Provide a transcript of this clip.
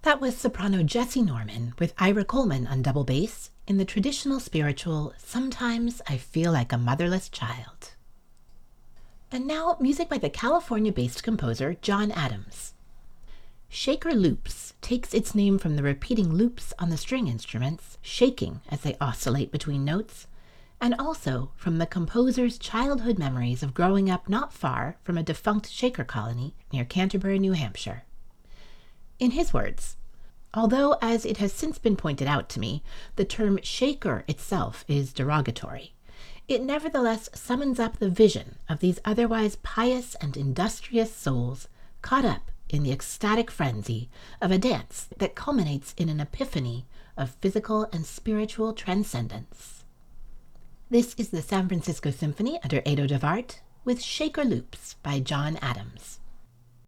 That was soprano Jessie Norman with Ira Coleman on double bass in the traditional spiritual Sometimes I Feel Like a Motherless Child. And now, music by the California-based composer John Adams. Shaker Loops takes its name from the repeating loops on the string instruments, shaking as they oscillate between notes, and also from the composer's childhood memories of growing up not far from a defunct Shaker colony near Canterbury, New Hampshire. In his words, although, as it has since been pointed out to me, the term Shaker itself is derogatory, it nevertheless summons up the vision of these otherwise pious and industrious souls caught up in the ecstatic frenzy of a dance that culminates in an epiphany of physical and spiritual transcendence. This is the San Francisco Symphony under Edo de Wart with Shaker Loops by John Adams.